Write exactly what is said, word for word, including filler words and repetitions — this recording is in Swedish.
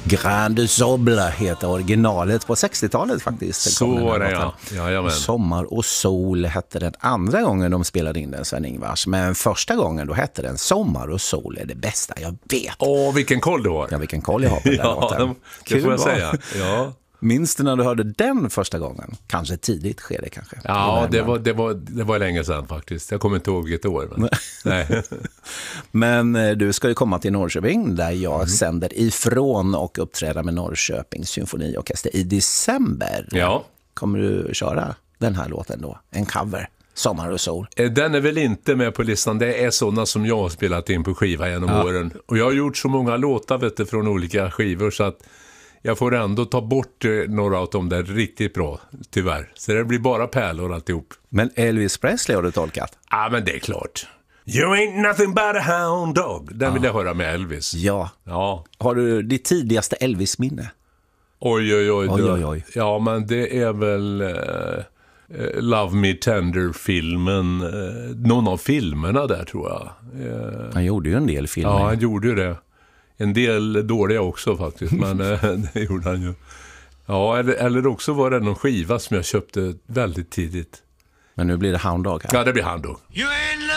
Grande Soble heter originalet på sextiotalet faktiskt. Så var det, ja. Jajamän. Sommar och sol hette den andra gången de spelade in den, Sven-Ingvars. Men första gången då hette den Sommar och sol är det bästa jag vet. Åh, vilken koll du har. Ja, vilken koll jag har på den ja, låten. det får jag säga. Ja. Minns du när du hörde den första gången? Kanske tidigt sker det kanske. Ja, det var, det, var, det var länge sedan faktiskt. Jag kommer inte ihåg vilket år. Men, nej. men du ska ju komma till Norrköping där jag mm. sänder ifrån och uppträder med Norrköpings symfoniorkester i december. Ja. Kommer du köra den här låten då? En cover? Sommar och sol. Den är väl inte med på listan. Det är sådana som jag har spelat in på skiva genom ja. åren. Och jag har gjort så många låtar vet du, från olika skivor så att jag får ändå ta bort några av dem där riktigt bra, tyvärr. Så det blir bara pärlor alltihop. Men Elvis Presley har du tolkat? Ja, men det är klart. You ain't nothing but a hound dog. Den vill jag höra med Elvis. Ja. ja. Har du ditt tidigaste Elvis-minne? Oj, oj, oj. oj, oj, oj. Ja, men det är väl uh, Love Me Tender-filmen. Uh, någon av filmerna där, tror jag. Uh, han gjorde ju en del filmer. Ja, han gjorde ju det. En del dåliga också faktiskt, men det gjorde han ju. Ja, eller, eller också var det någon skiva som jag köpte väldigt tidigt. Men nu blir det Hound Dog här. Ja, det blir Hound Dog. You